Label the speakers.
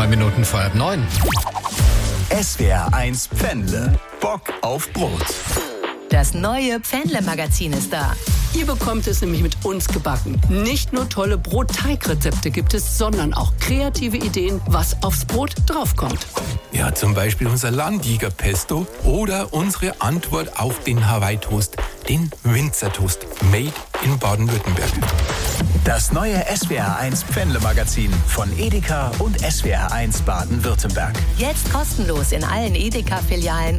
Speaker 1: Minuten vor 8:30.
Speaker 2: SWR 1 Pfändle. Bock auf Brot.
Speaker 3: Das neue Pfändle-Magazin ist da.
Speaker 4: Ihr bekommt es nämlich mit uns gebacken. Nicht nur tolle Brotteigrezepte gibt es, sondern auch kreative Ideen, was aufs Brot draufkommt.
Speaker 5: Ja, zum Beispiel unser Landjäger-Pesto oder unsere Antwort auf den Hawaii-Toast, den Winzertoast, made in Baden-Württemberg.
Speaker 2: Das neue SWR 1 Pfändle-Magazin von Edeka und SWR 1 Baden-Württemberg.
Speaker 3: Jetzt kostenlos in allen Edeka-Filialen